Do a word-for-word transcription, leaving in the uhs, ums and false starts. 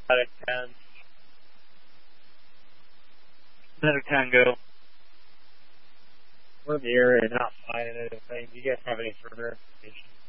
Out of ten. Out of ten, go. We're in the area, not finding anything. Do you guys have any further information?